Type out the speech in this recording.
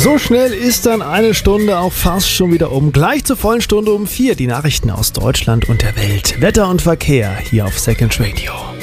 So schnell ist dann eine Stunde auch fast schon wieder um. Gleich zur vollen Stunde um 4 die Nachrichten aus Deutschland und der Welt. Wetter und Verkehr hier auf Second Radio.